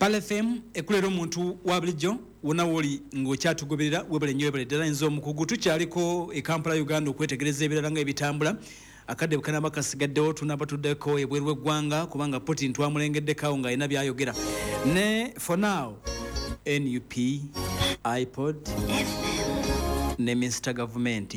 Pale FM ekulera omuntu wa bulijjo wona woli ng'okyatugoberera webale nnyo webale ddala nze omukugu tukyaliko e Kampala Uganda okwetegereza ebirala nga ebitambula akadde bukanaba kasigaddewo tunaba tuddeko ebweru w'eggwanga kubanga Putin twamulengeddeko nga alina byayogera ne for now NUP iPod ne Mr. Government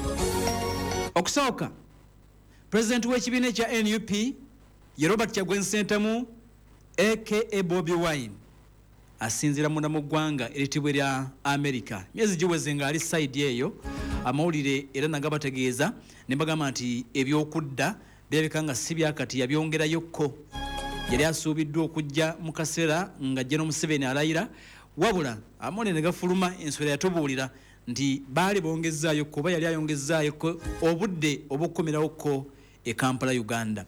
okusooka President w'ekibiina kya NUP ye Robert Kyagulanyi Ssentamu aka Bobi Wine asinzira munda mu ggwanga eritibwe lya America myezi giweze nga ali side eyo amawulire era nagabategeeza ne bagamba nti ebyokudda birabika nga si byakati yabyongerayokko yali asuubiddwa okujja mu kaseera nga General Museveni alayira wabula amawulire ne gafuluma enswera yatubuulira nti baali bongezaayo kuba yali ayongezaayo obudde obukomerawokko e Kampala Uganda.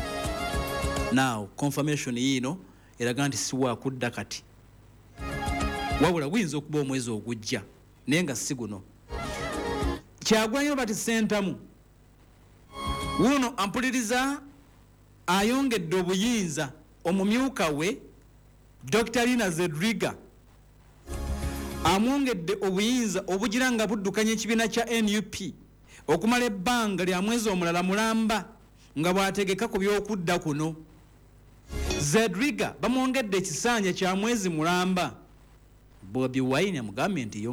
Now confirmation yino eraga nti siwa kudda kati wabula winzo okuba omwezi ogujja nenga si guno Kyagulanyi Robert Ssentamu wuno ampuliriza ayongedde obuyinza omumyuka we Dr. Lina Zedriga amwongedde obuyinza obugira nga buddukanya ekibiina kya NUP okumala ebbanga lya mwezi omulala mulamba nga bwategeka ku byokudda kuno. Zedriga bamwongedde ekisanja kya mwezi mulamba. Bobi Wine amugambye nti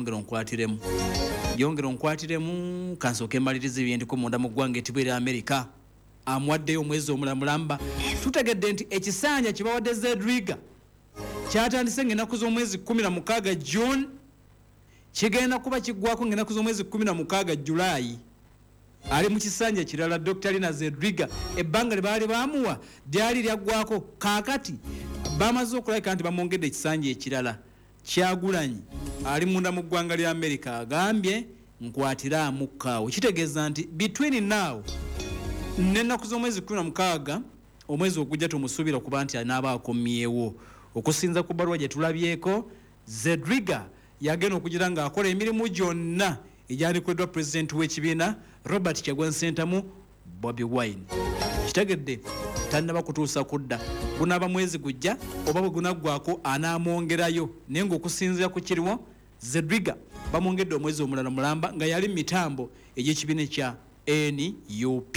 yongera onkwatiremu kansooke mmaliriza ebyendiko munda mu ggwanga etibwe lya America amwaddeyo omwezi omulala mulamba. Tutegedde nti ekisanja kye bawadde Zedriga kyatandise ng'ennaku z'omwezi 16 June kigenda kuba kiggwako ng'ennaku z'omwezi 16 July. Ali mu kisanja kirala Dr. Lina Zedriga ebbanga lye baali baamuwa lyali lyaggwako kaakati bamaze okulabika nti bamwongedde ekisanja ekirala. Kyagulanyi ali munda mu ggwanga lya America agambye nkwatira amukkaawo kitegeeza nti between now n'ennaku z'omwezi 16 omwezi ogujja tumusuubira kuba nti anaaba akomyewo. Okusinza ku bbaluwa gye tulabyeko Zedriga yagenda okugira ng'akola emirimu gyonna egyandikoddwa President w'ekibiina Robert Kyagulanyi Ssentamu Bobi Wine. Kitegedde tannaba kutuusa kudda gunaaba mwezi gujja oba bwe gunaggwako anaamwongerayo naye ng'okusinzira ku kiriwo Zedriga bamwongedde omwezi omulala mulamba nga yali mitambo egy'ekibiina kya NUP.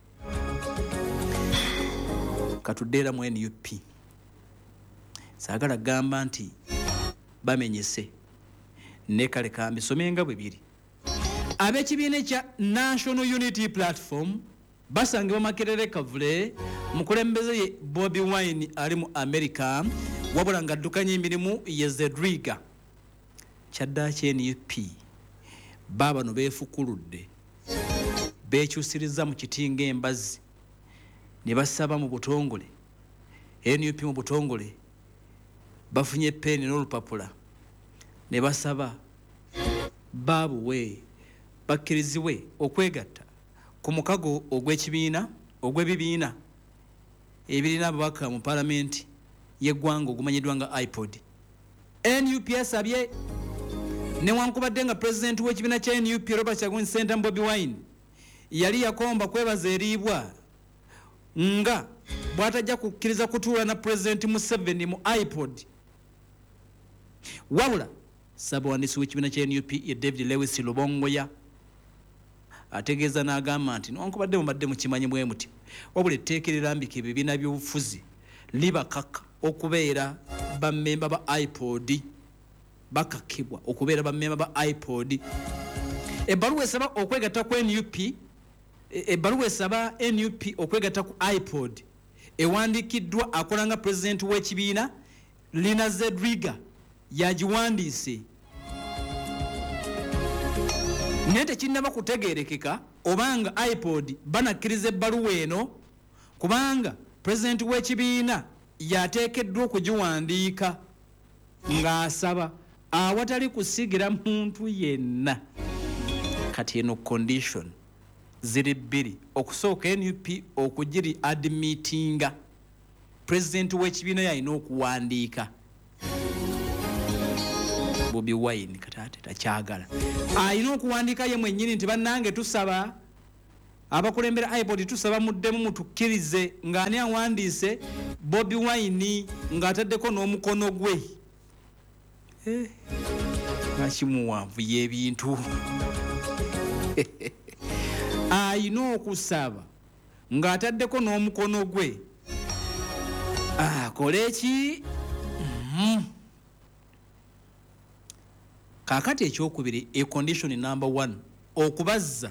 Katuddeera mu NUP saagala gamba nti bamenyese ne kale kambisomenga bwe biri. Ab'ekibiina kya National Unity Platform basangibwa Makerere Kavule mukulembeze ye Bobi Wine ali mu America wabula nga addukanya emirimu ye Zedriga. Kyadda kya NUP baabano beefukuludde beekyusiriza mu kitinga embazi ne basaba mu butongole NUP mu butongole bafunye peni n'olupapula ne basaba baabuwe bakkirizibwe okwegatta ku mukago ogw'ebibiina ebirina ababaka mu palamenti y'eggwanga ogumanyiddwa nga iPod. NUP asabye newankubadde nga President w'ekibiina kya NUP Robert Kyagulanyi Ssentamu Bobi Wine yali yakomba kwebaza eriibwa nga bw'atajja kukkiriza kutuula na President Museveni mu iPod. Wabula Ssaabawandiisi w'ekibiina kya NUP ye David Lewis Lubongoya ategeeza n'agamba nti newankubadde mubadde mukimanyi bwe muti wabula etteeka erirambika ebibiina by'obufuzi libakaka okubeera bammemba ba iPod bakakibwa okubeera bammemba ba iPod. Ebbaluwa esaba okwegatta ku NUP ebbaluwa esaba NUP okwegatta ku iPod ewandiikiddwa akola nga President w'ekibiina Lina Zedriga yagiwandiise naye tekinnaba kutegeerekeka obanga iPod banakkiriza ebbaluwa eno kubanga President w'ekibiina yateekeddwa okugiwandiika ng'asaba awatali kusigira muntu yenna. Kati eno condition ziri bbiri. Okusooka NUP okugiri admitinga President w'ekibiina yalina okuwandiika. Bobi Wine katate takyagala alina okuwandiika ye mwennyini nti bannange tusaba abakulembera iPod tusaba muddemu mutukkirize ng'ani awandiise Bobi Wine ng'ataddeko n'omukono gwe akimuwanvu y'ebintu ayina okusaba ng'ataddeko n'omukono gwe akole eki kaakati ekyokubiri condition number 1 okubazza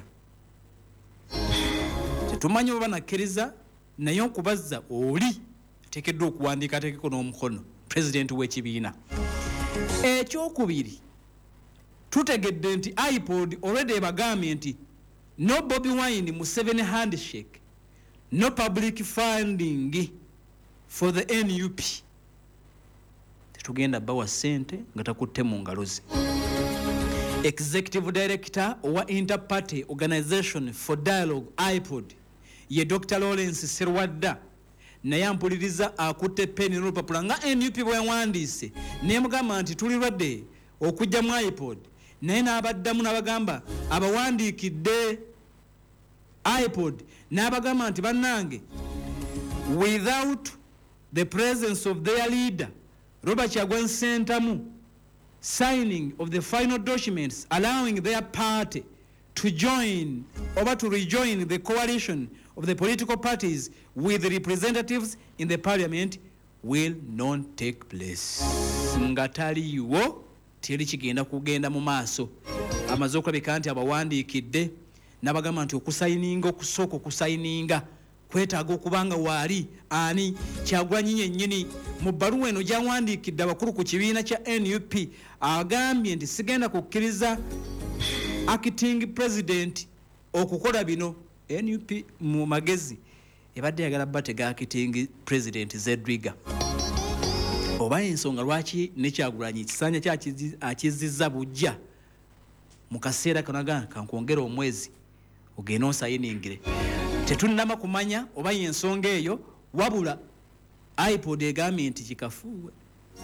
tetumanyi oba nakkiriza naye okubazza oli ateekeddwa okuwandiika ateekeko n'omukono president w'ekibiina ekyokubiri tutegedde nti iPod already ebagambye nti no Bobi Wine mu 7 handshake no public funding for the NUP tetugenda bawa sente nga takutte mu ngalo ze Executive Director wa Interparty Organization for Dialogue iPod ye Dr. Lawrence Serwadda naye ampuliriza akutte peni n'olupapula nga NUP bwewandiise nemugamba nti tuli lwadde okujja mu iPod naye n'abaddamu n'abagamba abawandiikidde iPod n'abagamba nti bannange without the presence of their leader Robert Kyagulanyi Ssentamu signing of the final documents allowing their party to join or to rejoin the coalition of the political parties with the representatives in the parliament will not take place. Ngataliwo teri kigenda kugenda mu maaso amaze okulabika nti abawandiikidde n'abagamba nti okusayininga okusooka okusayininga kwetaaga okubanga waali ani Kyagulanyi yennyini mu bbaluwa eno gy'awandiikidde abakulu ku kibiina kya NUP agambye nti sigenda kukkiriza acting president okukola bino NUP mu magezi ebadde yagala batega acting president Zedriga oba ensonga lwaki ne Kyagulanyi kisanja kyakizizza bujja mu kaseera kanaga kankwongera omwezi ogenda osayiningire tetunnama kumanya oba yensonga eyo wabula iPod egambye nti kikafuuwe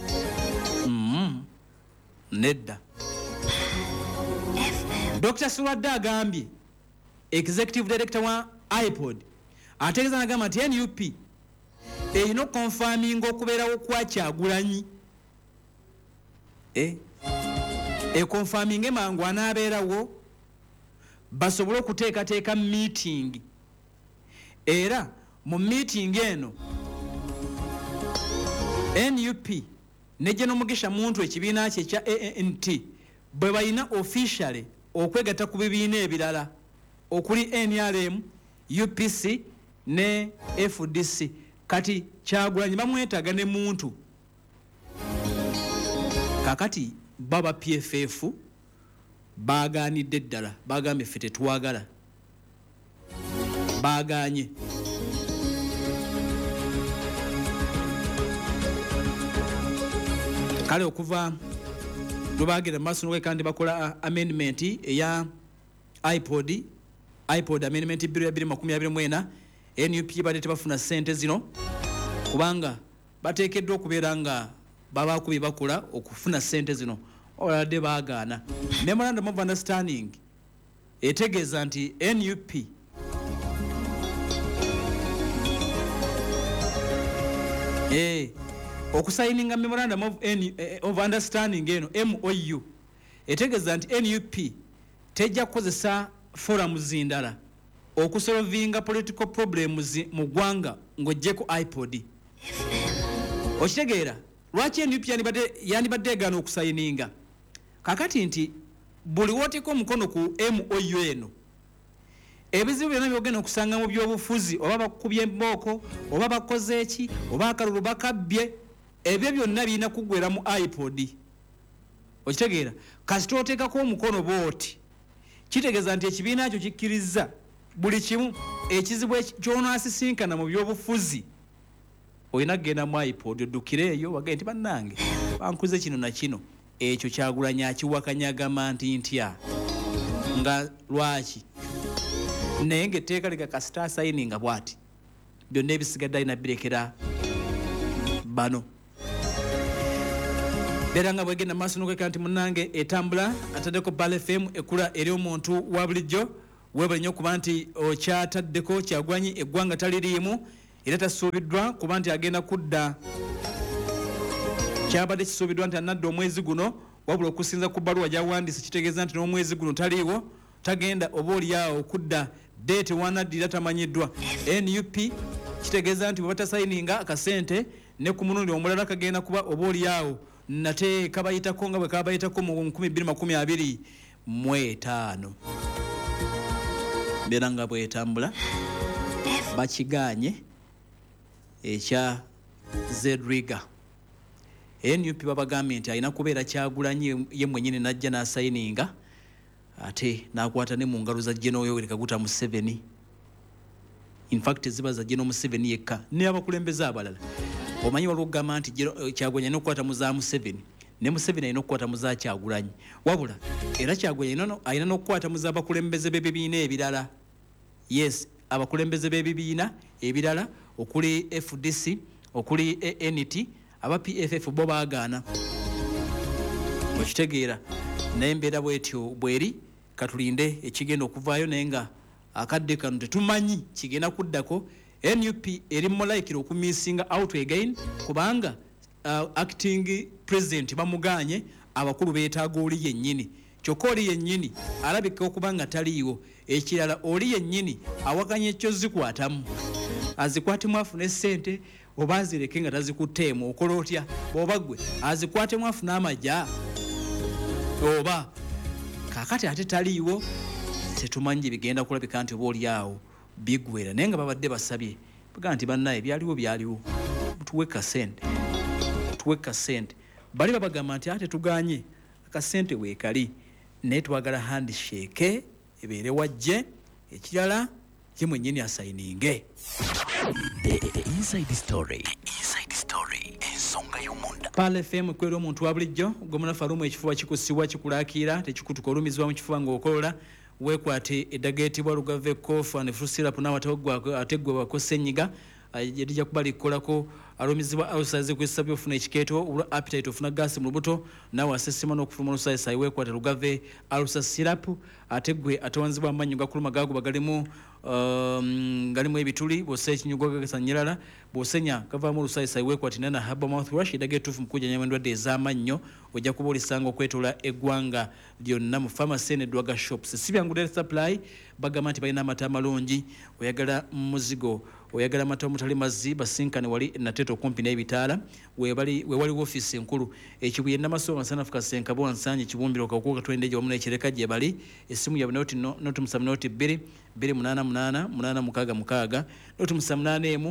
nedda Dr. Serwadda agambye Executive Director wa iPod ategeeza nagamba nti NUP erina okonfaminga okubeerawo kwa Kyagulanyi ekonfaminge mangu anaabeerawo basobole okuteekateeka meeting era mu meeting eno NUP nejje n'Omugisha Muntu ekibiina kye kya ANT bwe balina officially okwegatta ku bibiina ebirala okuli NRM, UPC ne FDC kati Kyagulanyi bamwetaaga ne Muntu kakati baba PFF baagaanidde ddala bagambye ffe tetwagala baaganye kale okuva lubagera maaso nwe kandi bakola amendment eya iPod amendment bill ya 2024 NUP bade tebafuna sente zino kubanga bateekeddwa okubeera nga babakubi bakola okufuna sente zino oladde baagaana memorandum of understanding etegeeza nti NUP okusayininga memorandum of understanding eno MOU etegeeza nti NUP tejja kukozesa forums ndala okusolvinga political problems mu ggwanga ng'oggyeko iPod okitegeera lwaki NUP yandibadde egaana okusayininga kakati nti buli wooteko omukono ku MOU eno ebizibu byonna byogenda okusanga mu byobufuzi oba bakubye embooko oba bakoze eki oba akalulu bakabbye ebyo byonna birina kuggwera mu iPod okitegeera kasita oteekako omukono booti kitegeeza nti ekibiina kyo kikkiriza buli kimu ekizibu kyonaasisinkana mu byobufuzi olina kugenda mu iPod oddukireeyo wagende nti bannange bankuze kino na kino ekyo Kyagulanyi akiwakanya agamba nti ntya nga lwaki naye ng'etteeka likakasita asayininga bw'ati byonna ebisigadde alina birekera bano beera nga bwegenda maaso n'okwekera nti munnange etambula ataddeko Bal FM ekula eri omuntu wa bulijjo webale nnyo kuba nti okyataddeko Kyagulanyi eggwanga taliriimu era tasuubiddwa kuba nti agenda kudda kyabadde kisuubiddwa nti anadda omwezi guno wabula okusinza ku bbaluwa gy'awandiise kitegeeza nti n'omwezi guno taliiwo tagenda oba oliawo okudda deeti wanaddira tamanyiddwa. NUP kitegeeza nti bwe batasayininga akasente ne ku mulundi omulala kagenda kuba oba oliawo nate kabayitako nga bwe kabayitako mu 2025 beera nga bwetambula bakiganye ekya Zedriga. NUP babagambye nti alina kubeera Kyagulanyi ye mwennyini najja n'asayininga ate n'akwata ne mu ngalo za General Yoweri Kaguta Museveni. In fact ziba za General Museveni yekka ne abakulembeze abalala. Omanyi waliwo okugamba nti Kyagulanyi alina okukwata mu za Museveni ne Museveni alina okukwata mu za Kyagulanyi wabula era Kyagulanyi alina n'okukwata mu za abakulembeze b'ebibiina ebirala. Yes, abakulembeze b'ebibiina ebirala okuli FDC okuli NT aba PFF bo baagaana okitegeera naye embeera bwetyo bweri katulinde ekigenda okuvaayo naye nga akadde kano tetumanyi kigenda kuddako. NUP eri mulayikira okumisinga out again kubanga acting president bamuganye abakulu beetaaga oli yennyini kyokka oli yennyini alabika okuba nga taliiwo. Ekirala oli yennyini awakanya ekyo zikwatamu azikwatemu afune essente oba azireke nga tazikutteemu okola otya bw'oba ggwe azikwatemu afune amajja oba kaakati ate taliiwo tetumanyi bigenda kulabika nti oba oliawo bigwera naye nga babadde basabye baga nti bannaye byaliwo tuwe kasente bali babagamba nti ate tuganye akasente weekali naye twagala handshake ebeere wajje ekirala ye mwennyini asayininge. The inside story ensonga y'omunda. Pal FM kwera omuntu wa bulijjo gomuna falumu ekifuba kikusibwa kikulaakira tekikutuka olumizibwa mu kifuba ng'okola weekwate eddagala lugave kofu ne flusirap n'awatawogwa ateggwe bakosenyiga ejja kuba likolako alumizibwa ausaze kwesabye ofuna ekikeeto obula appetite ofuna gas mu lubuto nawe asesima n'okufuluma olusayisa weekwate lugave alusa sirap ateggwe atawanzibwa amannyo gakuluma gaago galimu ebituli bw'ossa ekinyugo gagasanyirala bw'osenya gavaamu olusayisa weekwate nana haba mouthwash eddagala ettuufu mu kujjanya endwadde ez'amannyo ojja kuba olisanga okwetoola eggwanga lyonna mu pharmacy ne drug shops. Si byangu Dairy Supply bagamba nti balina amata amalungi oyagala muzigo oyagala amata omutali mazzi basinkane wali nateto okumpi n'ebitaala we wali woofiisi enkulu ekibuye Namasooka Nsanafu Kasenka Bwansanye kibumbiro kakuko katwende wamu n'ekireka gye bali essimu yabwe noti musamu noti 28886 noti musamu 8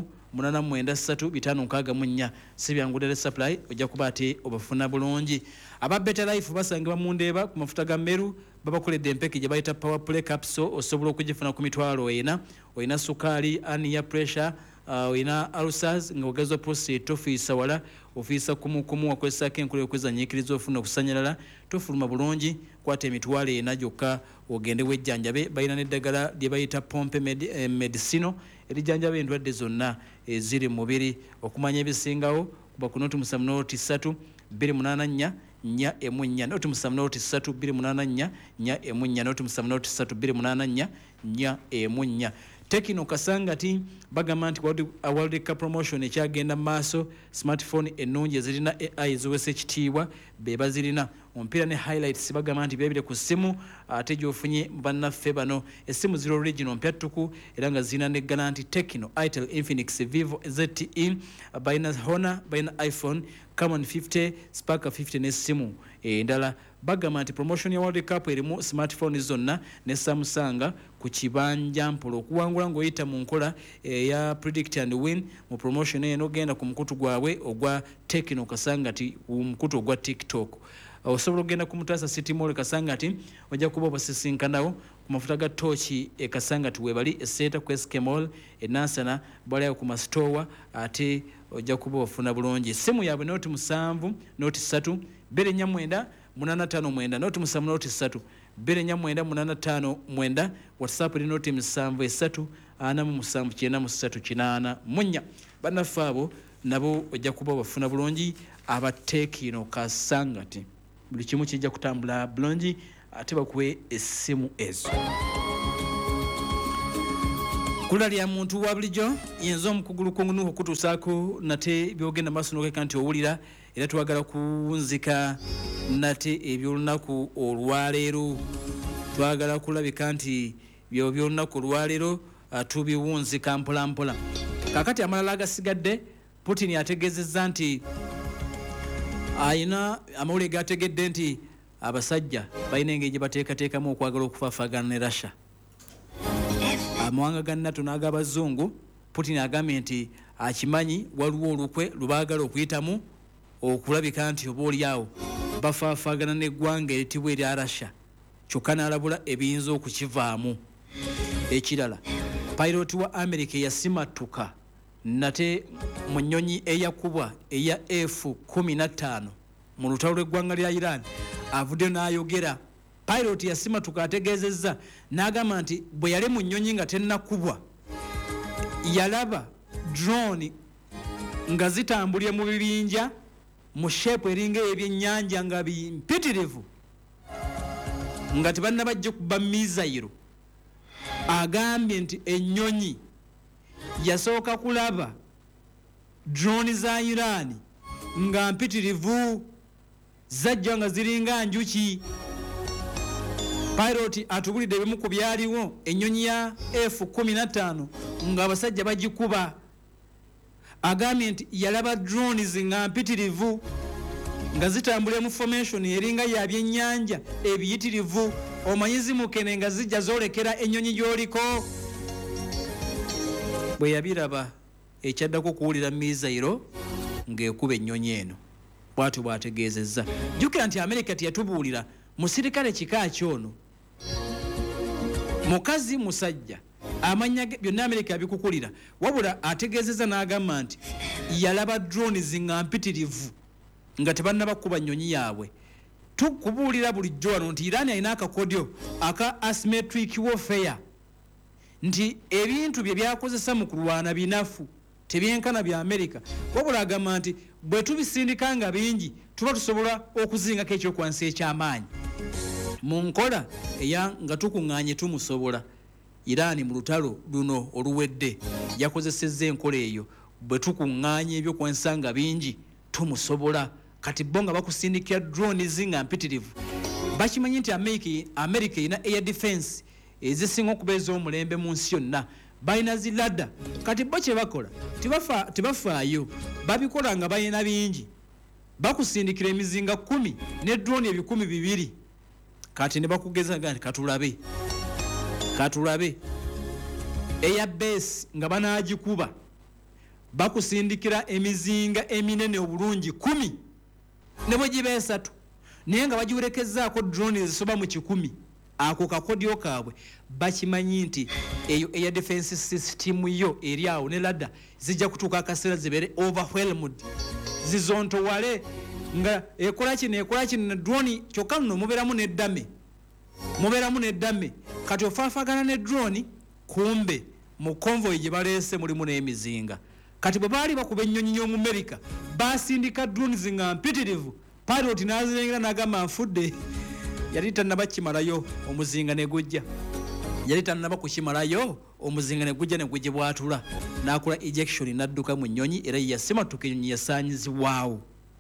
893 si byangu Dairy Supply ojja kuba ate obafuna bulungi. Aba Better Life basangibwa mu Ndeeba ku mafuta ga Meru babakoledde empeke gye bayita Power Play Capsule osobola okugifuna ku mitwalo oyina sukaali ania pressure oyina ulcers nga ogezwa prostate tofiisa wala ofiisa kumukumu wakwesako enkola yokwezanyiikiriza ofuna okusanyalala tofuluma bulungi kwata emitwalo 4 gyokka ogende wejjanjabe balina n'eddagala lye bayita pompe medicino erijjanjaba endwadde zonna eziri mu mubiri okumanya ebisingawo kuba ku noti musamu noti 3 284 nya emunya noti musamu noti 3 284 nya emunya noti musamu noti 3 284 nya emunya. Tekino Kasangati bagamba nti World Cup promotion ekyagenda maaso smartphone ennungi ezirina AI eziwesa ekitiibwa be bazirina omupiira ne highlights bagamba nti byebire ku ssimu ate gy'ofunye bannaffe bano essimu ziri original mpyattuku era nga zirina ne garanti Tekino, Itel, Infinix, Vivo, ZTE balina Honor balina iPhone Camon 50 Spark 50 n'essimu endala bagamba nti promotion ya World Cup erimu smartphone zonna ne Samsung ku kibanja mpolo okuwangula ng'oyita mu nkola ya predict and win mu promotion eno genda ku mukutu gwabwe ogwa Tekino Kasangati omukutu ogwa TikTok osobola okugenda ku Mutasa City Mall Kasangati ojja kuba obasisinkanawo ku mafuta ga tochi Kasangati webali eseta ku SK Mall enansana bali ku mastowa ate ojja kuba ofuna bulungi simu yaabwe noti 7 noti 3 249 859 noti 7 noti 3 249 WhatsApp eri noti 7 3 munya bannaffe abo nabo ojja kuba bafuna bulungi abateekino Kasangati buli kimu kijja kutambula bulungi ate bakuwe essimu ezo. Kula lya muntu wa bulijjo yenzo omukugulu kw'onuuko kutuusaako nate byogenda maaso n'okeka nti owulira era twagala kunzika nate ebyolunaku olwaleero twagala kulabika nti byolunaku olwaleero tubiwunzika mpolampola. Kakati amalala agasigadde, Putin ategeezezza nti ayina amawulire gategedde nti abasajja balina engeri gye bateekateekamu okwagala okufaafagana ne Russia. Amawanga ga NATO n'ag'abazungu, Putin agambye nti akimanyi waliwo olukwe lubaagala okuyitamu okulabika nti oba oliawo bafaafagana n'eggwanga eritibwa erya Russia, kyokka n'alabula ebiyinza okukivaamu. Ekirala, piloti wa America yasimatuka nate mu nnyonyi eyakubwa eya F-15 mu lutalo lw'eggwanga lya Iran avudde n'ayogera. Piloti yasimatuka ategeezezza n'agamba nti bwe yali mu nnyonyi nga tennakubwa yalaba drone nga zitambulye mu bibinja mu sheepu eringa ebyennyanja nga bimpitirivu nga tebannabajja kuba mizayiro. Agambye nti ennyonyi yasooka kulaba drone za Iran nga mpitirivu zajja nga ziringa njuki. Pilot atubulidde ebimu ku byaliwo ennyonyi ya F-15 nga abasajja bagikuba. Agambye nti yalaba drones nga mpitirivu nga zitambulira mu formation eringa ya byennyanja ebiyitirivu, omanyizi mukene nga zijja zoolekera ennyonyi gy'oliko. Bwe yabiraba ekyaddako okuwulira mizayiro ng'ekuba ennyonyi eno. Bw'atyo bw'ategeezezza. Jjukira nti Amerika teyatubuulira musirikale kika kyono, mukazi musajja, amanya byonna Amerika yabikukulira, wabula ategeezezza n'agamba nti yalaba drones nga mpitirivu nga tebannabakuba nnyonyi yaabwe. Tukubuulira bulijjo wano nti Iran alina akakodyo aka asymmetric warfare, nti ebintu bye byakozesa mu kulwana binafu tebyenkana bya Amerika, wabula agamba nti bwe tubisindika nga bingi tuba tusobola okuzingako ekyokwansi eky'amaanyi. Mu nkola eya nga tukuŋŋaanye tumusobola, Iran mu lutalo luno oluwedde yakozesezza enkola eyo. Bwe tukuŋŋaanye ebyokwansa nga bingi tumusobola. Kati bo nga bakusindikira drones nga mpitirivu. Bakimanyi nti Amerika erina air defense ezisinga okubeeza omulembe mu nsi yonna. Balina zilada. Kati bo kye bakola tebafaayo, babikola nga balina bingi. Bakusindikira emizinga 10 ne drone 200. Kati ne bakugeza nti katulabe air base nga banaagikuba bakusindikira emizinga eminene obulungi 10 ne bwe giba 3 naye nga bagiwerekezzaako drone ezisoba mu 100. Ako kakodyo kaabwe bakimanyi nti eyo air defense system yo eri awo ne ladda zijja kutuuka akaseera zibeere overwhelmed, zizontowale nga ekola kino drone kyokka nno mubeeramu n'eddame. Kati ofaafagana ne drone kumbe mu convoy gye baleese mulimu n'emizinga. Kati bwe baali bakuba ennyonyi y'omu America basindika drones nga mpitirivu, pilot n'azirengera n'agamba nfudde. Yali tannabakimalayo omuzinga ne gujja, yali tannaba kukimalayo omuzinga ne gujja ne gugibwatula, n'akola ejection n'adduka mu nnyonyi era yasimatuka ennyonyi yasaanyizibwawo.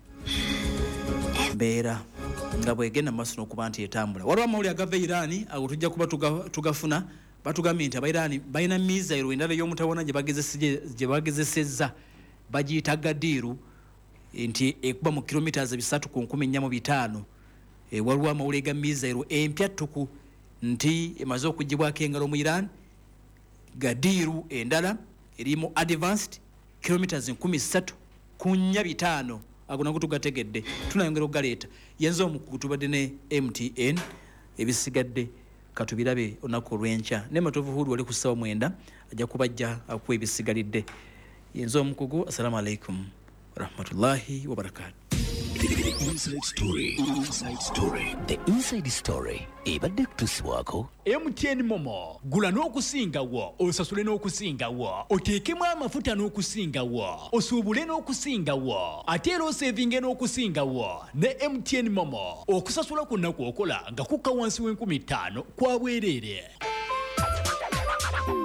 Mbeera nga bwegenda mu maaso n'okuba nti etambula. Waliwo amawulire agava Iran ago tujja kuba tugafuna. Batugambye nti Abairani balina mizayiro endala ey'omutawaana gye bagezesezza bagiyita Gadiru nti ekuba mu kilometers 3.45. Waliwo amawulire ga mizayiro empya ttuku nti emaze okugibwako engalo mu Iran. Gadiru endala eri mu advanced kilometers 13.5. Ago nago tugategedde, tunayongera okugaleeta. Yenza omukugu tubadde ne MTN, ebisigadde katubirabe olunaku olw'enkya. Ne Matovu Hulu wali ku ssaawa 9 ajja kubajja akuwa ebisigalidde. Yenza omukugu, assalamu alaikum warahmatullahi wabarakatuh. Inside Story. The Inside Story. Ebadde kutusibwako MTN Momo. Gula n'okusingawo, osasule n'okusingawo, oteekemu amafuta n'okusingawo, osuubule n'okusingawo, ate era osevinge n'okusingawo ne MTN Momo. Okusasula kwonna kw'okola nga kukka wansi w'15,000 kwa bwereere.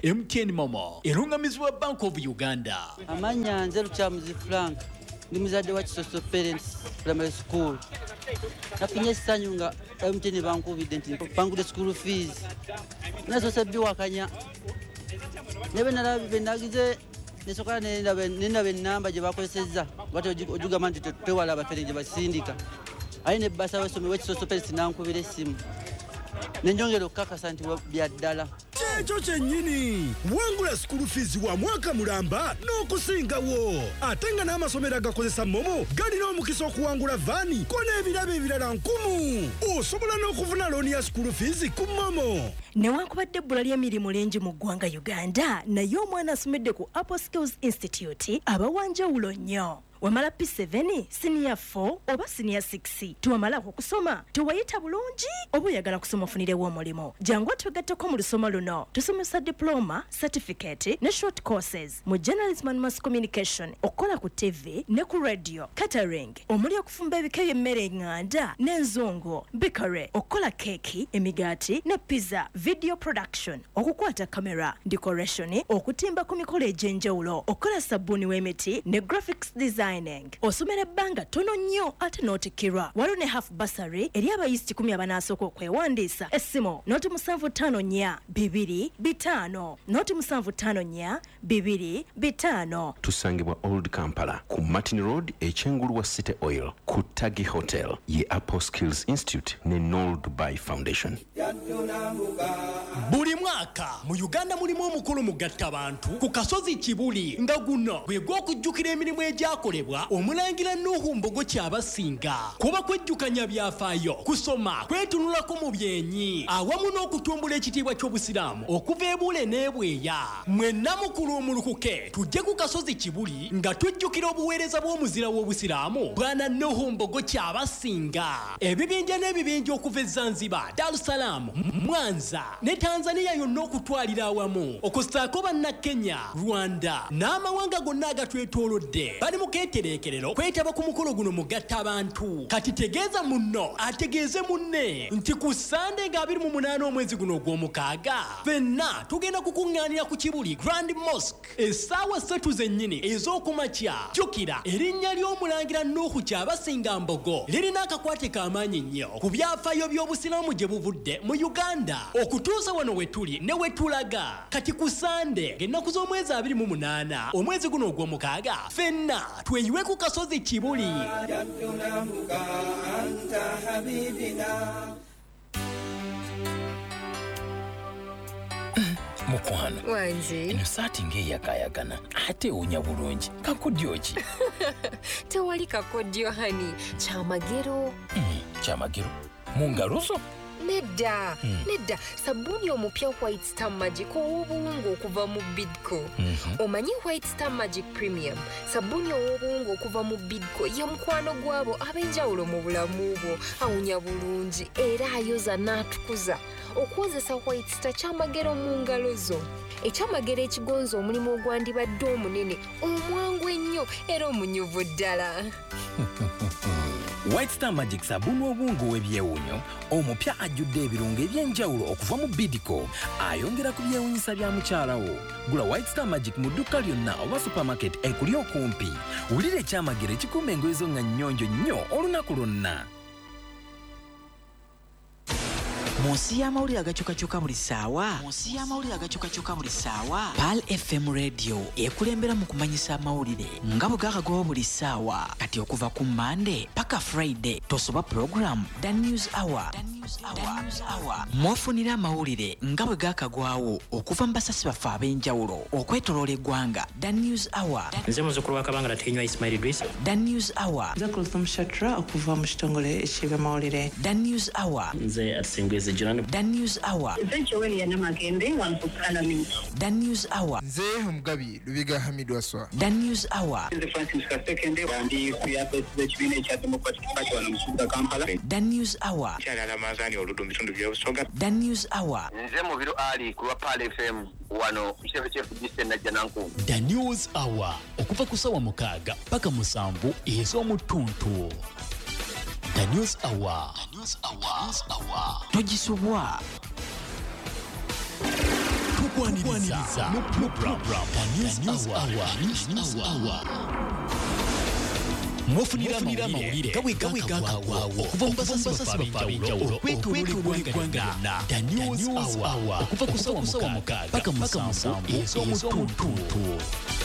MTN Momo erungamizibwa Bank of Uganda. Amanya nze Lukyamuzi Frank ndi muzadde wa Kisoso Parents Primary School. Nafunye essanyu nga MTN bankubidde nti bangudde school fees. Nazo sabbiwakanya. Nebe nalabe nagize nesokola nendabe ennamba gye bakozesezza bati ojugamba nti twewala abafere gye basindika. Ayi ne basa wasome wa Kisoso Parents nankubira essimu. Nenjongera okukakasa nti bya ddala. Ekyo kyennyini wangula school fees wa mwaka mulamba n'okusingawo ate nga n'amasomero agakozesa Momo galina omukisa okuwangula vaani ko n'ebirabo ebirala 1000. Osobola n'okufuna looni ya school fees ku Momo. Newankubadde ebbula ly'emirimu lingi mu ggwanga Uganda naye omwana asomedde ku Apple Skills Institute abawanjawulo nnyo. Wamala P7, Senior 4 oba Senior 6 tuwamala okusoma tuwayita bulungi oba oyagala kusoma ofunirewo omulimo jangu twegatteko mu lusoma luno tusomesa diploma, certificate ne short courses mu journalism and mass communication okola ku TV ne ku radio, catering omuli okufumba ebika by'emmere enganda n'enzongo, bakery okola keki, emigaati ne pizza, video production okukwata camera, decoration okutimba ku mikolo egy'enjawulo okola sabbuuni w'emiti ne graphics design. Osomera ebbanga tono nnyo ate n'otikirwa waliwo ne half bursary eri abayizi 10 abanasooka okwewandiisa essimu noti 754 225 noti 754 225. Tusangibwa Old Kampala ku Martin Road ekyengulu wa City Oil ku Tagi Hotel ye Apple Skills Institute ne Noel Dubai Foundation. Buli mwaka mu Uganda mulimu omukolo mugatta abantu ku kasozi Kibuli nga guno gwe gw'okujjukira emirimu egyakolebwa omulangira Nuhu Mbogo Kyabasinga kuba kwejjukanya byafaayo kusoma kwetunulako mu byenyi awamu n'okutumbula ekitiibwa ky'obusiraamu okuva ebule n'ebweya mwenna mukulu omulukuke tujje ku kasozi Kibuli nga tujjukira obuweereza bw'omuzira w'obusiraamu bwana Nuhu Mbogo Kyabasinga. Ebibinja n'ebibinja okuva e Zanzibar, Dar es Salaam, Mwanza ne Tanzania yonna okutwalira awamu okusaako banna Kenya, Rwanda n'amawanga gonna agatwetoolodde bali mu keetereekerero kwetaba ku mukolo guno mugatta abantu. Kati tegeeza munno ategeeze munne nti ku Sande nga 28 omwezi guno ogw'omukaaga fenna tugenda kukuŋŋaanira ku Kibuli Grand Mosque essaawa 3 zennyini ez'okumakya. Jjukira erinnya ly'omulangira Nuhu Kyabasinga Mbogo lirina akakwate k'amaanyi nnyo ku byafaayo by'obusiraamu gye buvudde mu Uganda okutuusa wano we tuli ne we tulaga. Kati ku Sande ng'ennaku z'omwezi 28 omwezi guno ogw'omukaaga fenna tweyiwe ku kasozi Kibuli. Mukwano Wanji eno saati ng'eyakayagana ate ewunya bulungi kakodyo ki? tewali kakodyo hani kyamagero. Kyamagero mu ngalo zo? Nedda sabbuuni omupya White Star Magic ow'obuwungu okuva mu Bidco. Omanyi White Star Magic Premium sabbuuni ow'obuwungu okuva mu Bidco ye mukwano gwabo ab'enjawulo mu bulamu bwo awunya bulungi era ayoza n'atukuza. Okukozesa White Star kyamagero mu ngalo zo. Ekyamagero ekigonza omulimu ogwandibadde omunene omwangu ennyo era omunyuvu ddala. White Star Magic sabuni obungu w'ebyewunyo omupya ajjudde ebirungo eby'enjawulo okuva mu Bidco ayongera ku byewunyisa bya mukyalawo. Gula White Star Magic mu dduka lyonna oba supermarket ekuli okumpi. Wulira ekyamagero ekikuuma engoye zo nga nnyonjo nnyo olunaku lwonna. Munsi y'amawulire agakyukakyuka buli ssaawa Pal FM Radio ekulembera mu kumanyisa amawulire nga bwe gakagwawo buli ssaawa. Kati okuva ku Monday paka Friday tosoba program The News Hour. Mwofunira amawulire nga bwe gakagwawo okuva mu basasi baffe ab'enjawulo okwetoloola eggwanga. The News Hour. Nze muzzukulu wa Kabanga Tenywa Ismail Idrisa. The News Hour. Nze Kulthum Shatra okuva mu kitongole eky'ebyamawulire. The News Hour. Nze Atsengweze Jirani. The News Hour. The News Hour. Nze Omugabi Lubiga Hamid Waswa. The News Hour. Nze Francis Kasekende wandi kuyapesi z'ekibiina ekya Democratic Party wano mu kibuga Kampala. The News Hour. Kyalala Mazani oludu mu bitundu by'obusoga. The News Hour. Nze Mubiro Ali ku Pal FM wano Kisefe Distance na Jananku. The News Hour okuva ku ssaawa 6 paka 7 ez'omutuntu. The News Hour. Tugisubwa tukwaniriza mu program News Hour. Mwafunira amawulire gawegagawaawo okuva mu basasi b'ab'enjawulo okwetooloola eggwanga lyonna. The News Hour okuva ku ssaawa 6 paka mu 7 ez'omutuntu.